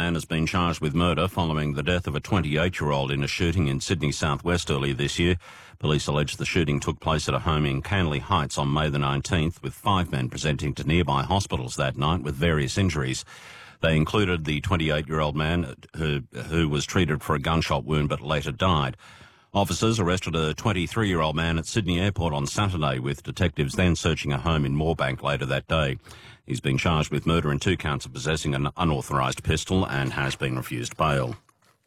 man has been charged with murder following the death of a 28-year-old in a shooting in Sydney southwest earlier this year. Police allege the shooting took place at a home in Canley Heights on May the 19th, with 5 men presenting to nearby hospitals that night with various injuries. They included the 28-year-old man who was treated for a gunshot wound but later died. Officers arrested a 23-year-old man at Sydney Airport on Saturday, with detectives then searching a home in Moorebank later that day. He's been charged with murder and 2 counts of possessing an unauthorised pistol and has been refused bail.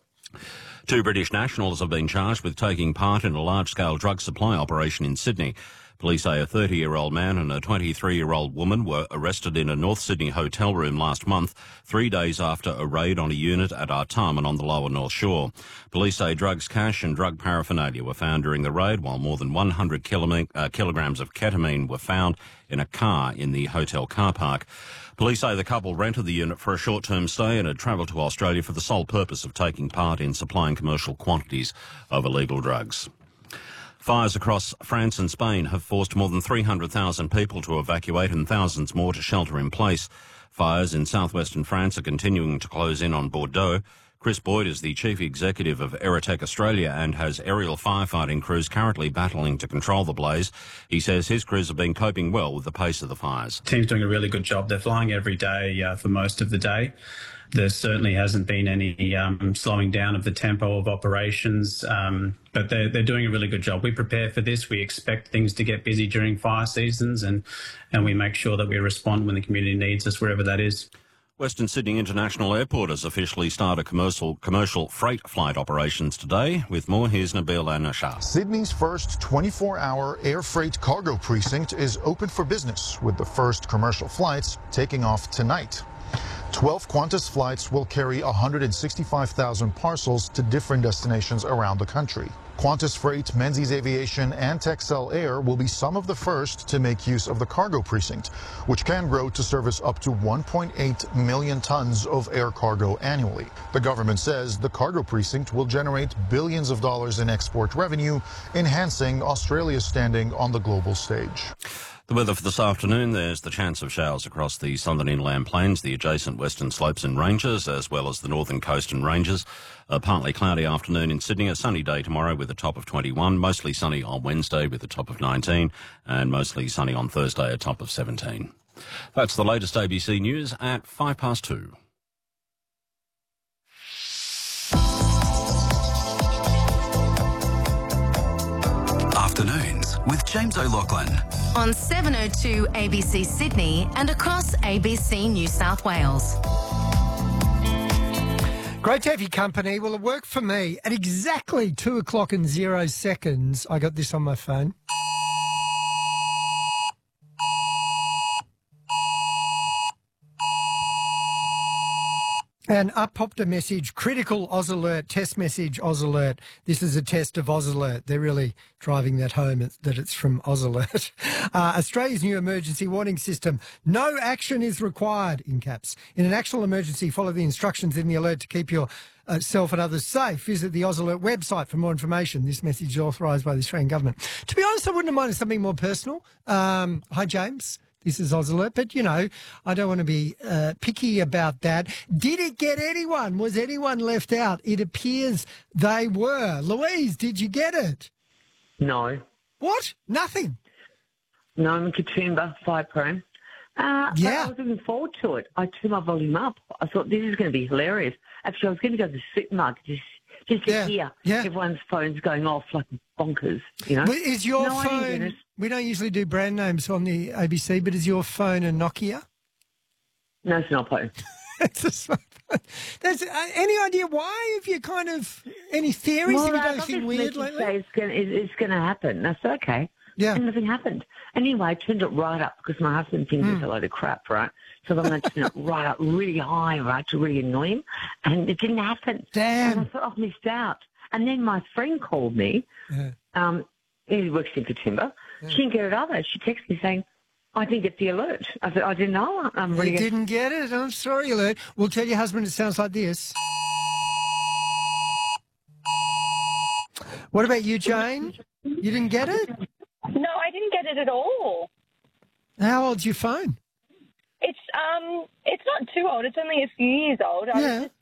2 British nationals have been charged with taking part in a large-scale drug supply operation in Sydney. Police say a 30-year-old man and a 23-year-old woman were arrested in a North Sydney hotel room last month, 3 days after a raid on a unit at Artarmon on the lower North Shore. Police say drugs, cash and drug paraphernalia were found during the raid, while more than 100 kilograms of ketamine were found in a car in the hotel car park. Police say the couple rented the unit for a short-term stay and had travelled to Australia for the sole purpose of taking part in supplying commercial quantities of illegal drugs. Fires across France and Spain have forced more than 300,000 people to evacuate and thousands more to shelter in place. Fires in southwestern France are continuing to close in on Bordeaux. Chris Boyd is the chief executive of Aerotech Australia and has aerial firefighting crews currently battling to control the blaze. He says his crews have been coping well with the pace of the fires. The team's doing a really good job. They're flying every day for most of the day. There certainly hasn't been any slowing down of the tempo of operations, but they're doing a really good job. We prepare for this. We expect things to get busy during fire seasons, and we make sure that we respond when the community needs us, wherever that is. Western Sydney International Airport has officially started commercial freight flight operations today. With more, here's Nabil Anashar. Sydney's first 24-hour air freight cargo precinct is open for business, with the first commercial flights taking off tonight. 12 Qantas flights will carry 165,000 parcels to different destinations around the country. Qantas Freight, Menzies Aviation and Texel Air will be some of the first to make use of the cargo precinct, which can grow to service up to 1.8 million tons of air cargo annually. The government says the cargo precinct will generate billions of dollars in export revenue, enhancing Australia's standing on the global stage. The weather for this afternoon, there's the chance of showers across the southern inland plains, the adjacent western slopes and ranges, as well as the northern coast and ranges. A partly cloudy afternoon in Sydney, a sunny day tomorrow with a top of 21, mostly sunny on Wednesday with a top of 19, and mostly sunny on Thursday, a top of 17. That's the latest ABC News at 2:05. Afternoons with James O'Loughlin. On 702 ABC Sydney and across ABC New South Wales. Great to have your company. Well, it worked for me. At exactly 2:00 I got this on my phone. And up popped a message, critical Oz Alert, test message Oz Alert. This is a test of Oz Alert. They're really driving that home, that it's from Oz Alert. Australia's new emergency warning system. No action is required, in caps. In an actual emergency, follow the instructions in the alert to keep yourself and others safe. Visit the Oz Alert website for more information. This message is authorised by the Australian Government. To be honest, I wouldn't have minded something more personal. Hi, James. This is Oz Alert, but, I don't want to be picky about that. Did it get anyone? Was anyone left out? It appears they were. Louise, did you get it? No. What? Nothing? No, I'm in Katoomba, Fire Yeah. I was looking forward to it. I turned my volume up. I thought this is going to be hilarious. Actually, I was going to go to the supermarket just to hear everyone's phones going off like bonkers, Is your phone... We don't usually do brand names on the ABC, but is your phone a Nokia? No, it's not phone. It's a smartphone. Any idea why? Have you any theories? Have you done anything weird lately? It's going to happen. That's okay. Yeah. And nothing happened. Anyway, I turned it right up because my husband thinks it's a load of crap, right? So I'm going to turn it right up, really high, right, to really annoy him. And it didn't happen. Damn. And I thought I've missed out. And then my friend called me. Yeah. He works in Katoomba. Yeah. She didn't get it either. She texted me saying, I didn't get the alert. I said, I didn't know. You didn't get it? I'm sorry, alert. We'll tell your husband it sounds like this. What about you, Jane? You didn't get it? No, I didn't get it at all. How old's your phone? It's not too old. It's only a few years old. I was just